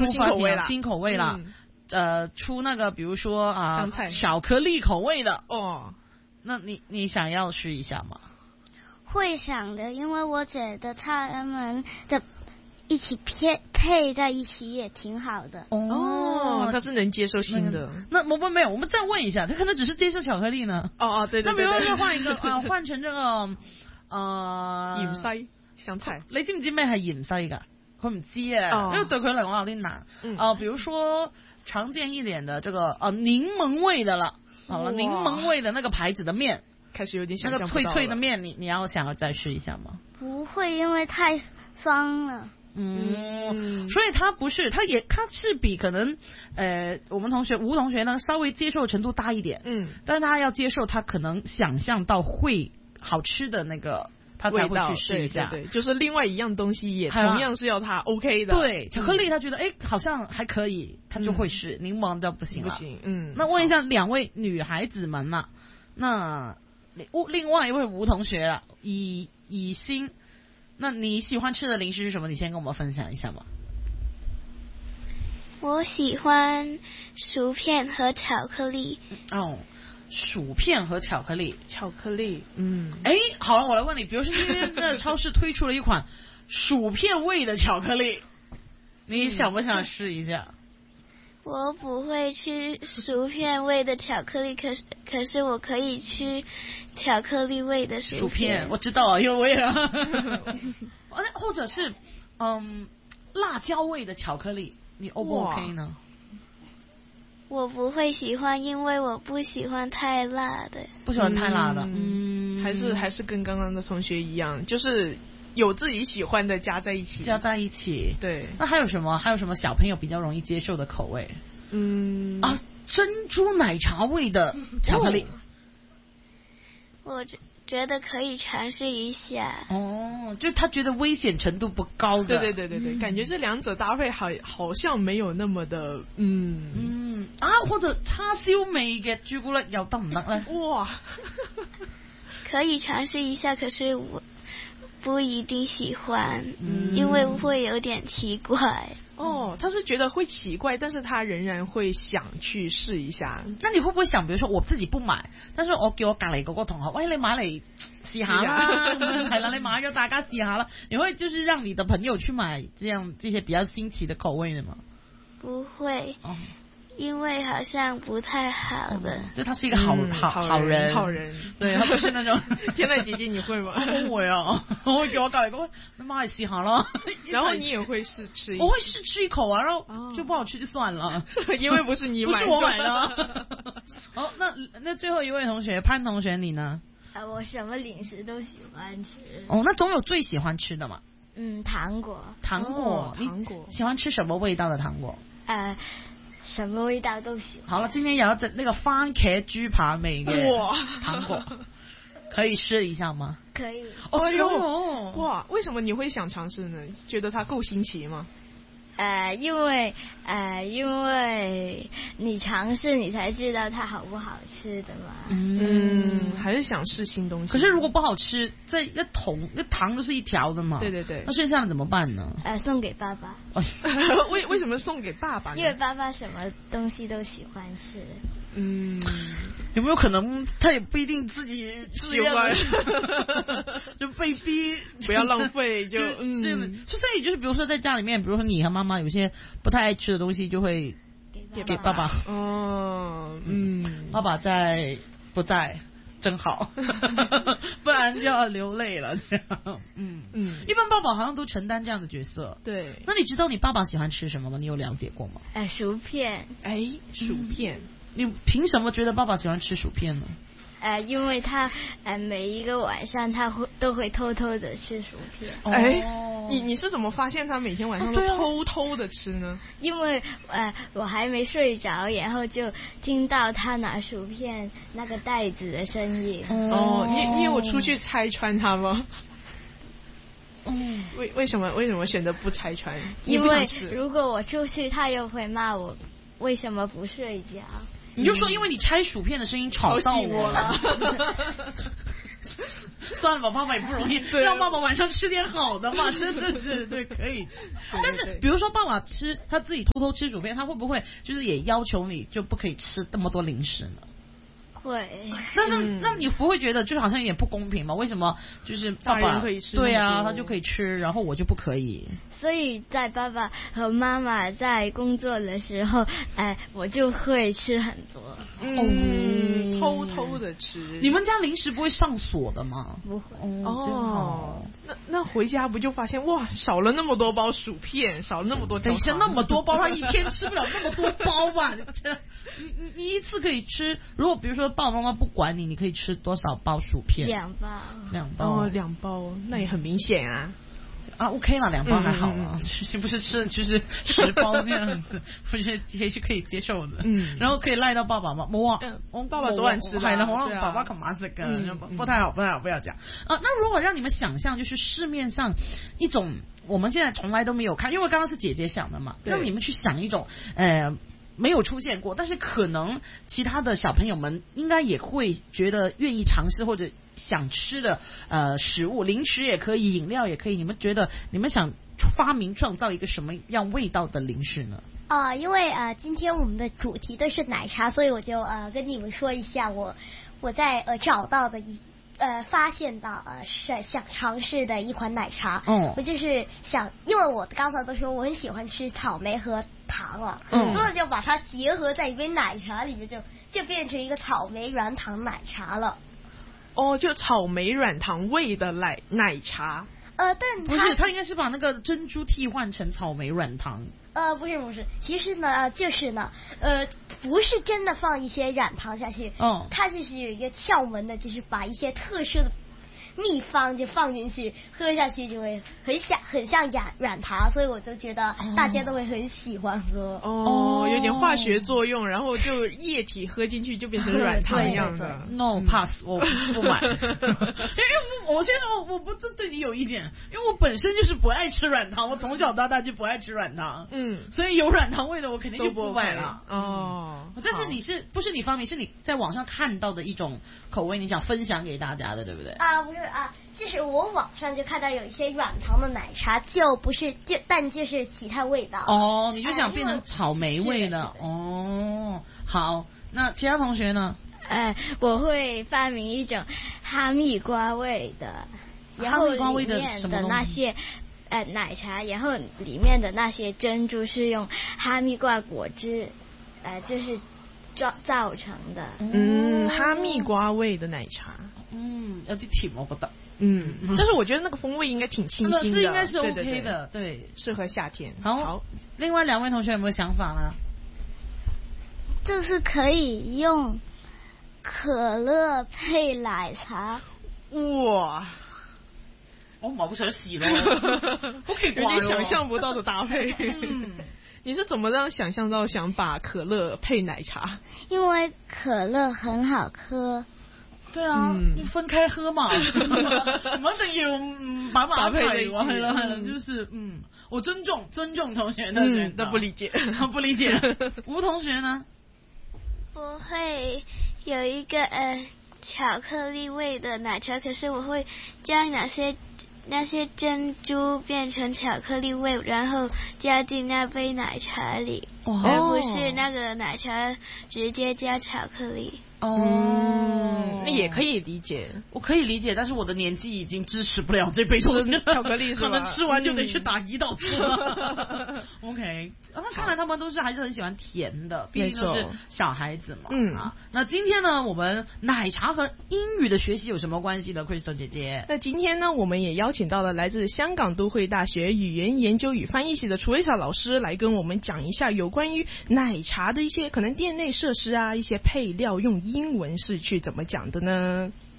出新口味啦， 新口味啦。出那个比如说香菜巧克力口味的哦， 那你想要试一下吗？ 会想的，因为我觉得他们的一起配在一起也挺好的。 哦，他是能接受新的。 那我们没有，我们再问一下，他可能只是接受巧克力呢。 哦，对。 那比如说換一個換成這個芫茜香菜， 你知唔知咩係芫茜㗎？佢唔知啊，因為對佢嚟講有啲難。比如說常見一點的這個檸檬味的了，好了，檸檬味的那個牌子的麵。 開始有點想象不到了， 那個脆脆的麵，你要想要再試一下嗎？ 不會，因為太酸了。 所以他不是，他是比可能我們吳同學呢稍微接受程度大一點，但是他要接受他可能想象到會好吃的那個，他才會去試一下。 對，就是另外一樣東西也同樣是要他 OK 的。 對，巧克力他覺得好像還可以，他就會試，檸檬就不行了。 不行， 那問一下兩位女孩子們啦，那另外一位吳同學啊，以心，那你喜歡吃的零食是什麼？你先跟我們分享一下吧。 我喜歡薯片和巧克力。 哦，薯片和巧克力，好了，我來問你，比如說今天的超市推出了一款薯片味的巧克力，你想不想試一下？ 我不會吃薯片味的巧克力，可是我可以吃巧克力味的薯片。 我知道啊，因為我也或者是辣椒味的巧克力，你 O 不 OK 呢？ 我不會喜歡，因為我不喜歡太辣的。 不喜歡太辣的， 還是跟剛剛的同學一樣，就是有自己喜歡的加在一起。 對。那還有什麼小朋友比較容易接受的口味？珍珠奶茶味的巧克力。 我覺得可以嘗試一下。 就是他覺得危險程度不高的。 對，感覺這兩者搭配好像沒有那麼的或者叉燒味嘅朱古力又得唔得呢？ 哇， 可以嘗試一下，可是我不一定喜歡，因為會有點奇怪。 他是覺得會奇怪，但是他仍然會想去試一下。 那你會不會想，比如說我自己不買，但是我叫我隔籬嗰個同學，喂，你買嚟試下啦，係啦，你買咗大家試下啦，你會就是讓你的朋友去買這些比較新奇的口味的嗎？ 不會。因為好像不太好的， 就他是一個好人，對，他不是那種天籟姐姐，你會嗎？ 我會啊，我會叫我隔籬講，你買嚟試下啦。 然後你也會試吃一口？ 我會試吃一口啊，然後就不好吃就算了， 因為不是你買的， 不是我買的。好，那最後一位同學潘同學，你呢？ 我什麼零食都喜歡吃。 那總有最喜歡吃的嘛？ 糖果。 你喜歡吃什麼味道的糖果？ 什麼味道都喜歡。 好了，今天有一隻那個番茄豬扒味嘅糖果，可以試一下嗎？ 可以。 哇，為什麼你會想嘗試呢？覺得它夠新奇嗎？ 因為你嘗試你才知道它好不好吃的嘛。 還是想試新東西。 可是如果不好吃，這一糖都是一條的嘛。 對， 那剩下的怎麼辦呢？ 送給爸爸。 為什麼送給爸爸呢？ 因為爸爸什麼東西都喜歡吃。 有沒有可能他也不一定自己喜歡，就被逼不要浪費就所以就是比如說在家裡面，比如說你和媽媽有些不太愛吃的東西就會給爸爸。爸爸在不在真好，不然就要流淚了。這樣一般爸爸好像都承擔這樣的角色。 對， 那你知道你爸爸喜歡吃什麼嗎？你有了解過嗎？ 薯片。 薯片。 你憑什麼覺得爸爸喜歡吃薯片呢？ 因為他每一個晚上他都會偷偷的吃薯片。 你是怎麼發現他每天晚上都偷偷的吃呢？ 因為我還沒睡着，然後就聽到他拿薯片那個袋子的聲音。 你有出去拆穿他嗎？為什麼選擇不拆穿？ 因為如果我出去，他又會罵我為什麼不睡覺。 你就說因為你拆薯片的聲音吵到我了。 算了吧，爸爸也不容易，让爸爸晚上吃点好的嘛，真的是对可以。但是比如说爸爸吃他自己偷偷吃薯片，他会不会就是也要求你就不可以吃那么多零食呢？ 会， 但是那你不会觉得就是好像有点不公平吗？为什么就是爸爸可以吃？ 对啊，他就可以吃，然后我就不可以。 所以在爸爸和妈妈在工作的时候，我就会吃很多。 偷偷的吃。 你们家零食不会上锁的吗？ 不会。 真好。 那回家不就发现哇，少了那么多包薯片，少了那么多条。 等一下，那么多包，他一天吃不了那么多包吧？你一次可以吃，如果比如说爸爸妈妈不管你，你可以吃多少包薯片 ？2包。 2包。 2包，那也很明显啊。 OK 了，2包还好啊，不是吃就是10包那样子，我觉得也是可以接受的。然后可以赖到爸爸嘛， 爸爸昨晚吃了， 我让爸爸干嘛是跟不太好，不要讲啊。那如果让你们想象，就是市面上一种我们现在从来都没有看，因为刚刚是姐姐想的嘛，让你们去想一种没有出现过，但是可能其他的小朋友们应该也会觉得愿意尝试或者想吃的食物，零食也可以，饮料也可以。你们觉得你们想发明创造一个什么样味道的零食呢？ 因为今天我们的主题都是奶茶，所以我就跟你们说一下我在找到的发现到是想尝试的一款奶茶。我就是想，因为我刚才都说我很喜欢吃草莓和糖了，所以我就把它结合在一杯奶茶里面，就变成一个草莓软糖奶茶了。 就草莓软糖味的奶茶。 但不是，它应该是把那个珍珠替换成草莓软糖。 不是，其实呢，就是呢，不是真的放一些软糖下去，它就是有一个窍门的，就是把一些特殊的秘方就放进去，喝下去就会很像软糖，所以我就觉得大家都会很喜欢喝。 有点化学作用，然后就液体喝进去就变成软糖一样的。 No pass， 我不买。因为我现在我不是对你有意见，因为我本身就是不爱吃软糖，我从小到大就不爱吃软糖。所以有软糖味的我肯定就不买了。这是不是你发明，是你在网上看到的一种口味，你想分享给大家的，对不对？ 不是就是我网上就看到有一些软糖的奶茶，但就是其他味道。 你就想变成草莓味的。好，那其他同学呢？ 我会发明一种哈密瓜味的，然后里面的那些奶茶，然后里面的那些珍珠是用哈密瓜果汁就是造成的。 哈密瓜味的奶茶。 有啲甜我觉得。 但是我觉得那个风味应该挺清新的， 是应该是 OK 的，对， 适合夏天。 好，另外2位同学有没有想法呢？ 就是可以用可乐配奶茶。 哇！ 我冇想試咯，好奇怪， 有點想象不到的搭配。你是怎麼樣想象到想把可樂配奶茶？ 因為可樂很好喝。 對啊，分開喝嘛，唔一定要擺埋一齊，係啦，就是我尊重同學的選擇， 都不理解， 不理解。吳同學呢？ 我會有一個巧克力味的奶茶，可是我會將那些珍珠變成巧克力味，然後加進那杯奶茶裡，而不是那個奶茶直接加巧克力。 那也可以理解， 我可以理解，但是我的年紀已經支持不了這杯巧克力，可能吃完就得去打胰島素了。OK， 那看來他們都是還是很喜歡甜的，畢竟都是小孩子嘛。那今天呢，我們奶茶和英語的學習有什麼關係呢 ？Crystal 姐姐， 那今天呢，我們也邀請到了來自香港都會大學語言研究與翻譯系的楚衛小老師來跟我們講一下有關於奶茶的一些可能店內設施啊，一些配料用英文是去怎麼講的呢？